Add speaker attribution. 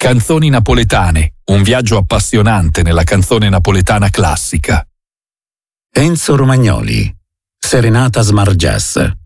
Speaker 1: Canzoni napoletane, un viaggio appassionante nella canzone napoletana classica.
Speaker 2: Enzo Romagnoli, Serenata Smart Jazz.